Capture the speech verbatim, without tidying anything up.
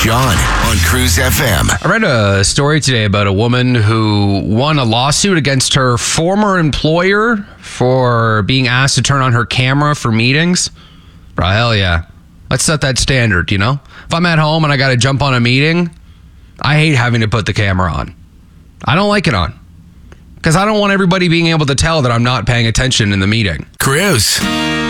John on Cruise F M. I read a story today about a woman who won a lawsuit against her former employer for being asked to turn on her camera for meetings. Bro, hell yeah. Let's set that standard, you know? If I'm at home and I got to jump on a meeting, I hate having to put the camera on. I don't like it on. Because I don't want everybody being able to tell that I'm not paying attention in the meeting. Cruise.